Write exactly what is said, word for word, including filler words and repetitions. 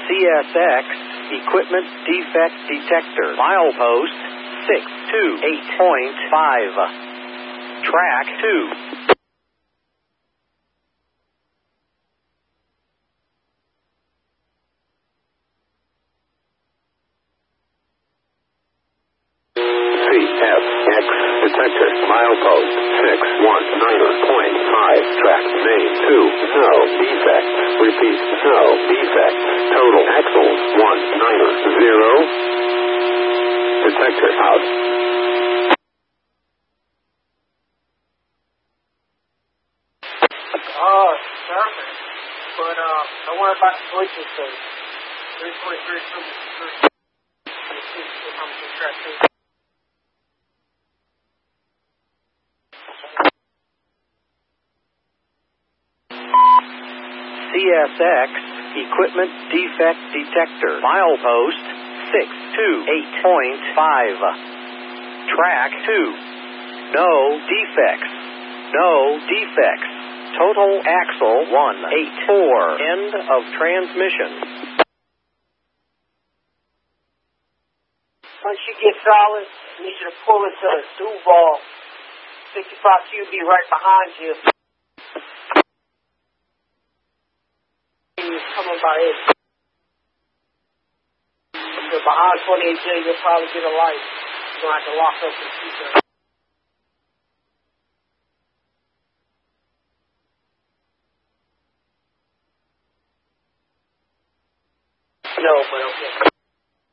C S X Equipment Defect Detector. Milepost six two eight point five. Track two. C S X Detector. Milepost six one nine point five. Track main two. No defects. Repeat. No defects. Total axles one nine zero. Detector out. Oh, it's perfect. But uh, don't worry about the glitches, so three forty-three, three. I'm going to track two. C S X Equipment Defect Detector. Milepost six two eight point five. Track two. No defects. No defects. Total axle one eighty-four. End of transmission. Once you get solid, I need you to pull into the Duval. sixty-five Q B right behind you. He's coming by it. If you're behind twenty-eight J, you'll probably get a light. You're going to have to lock up the speaker.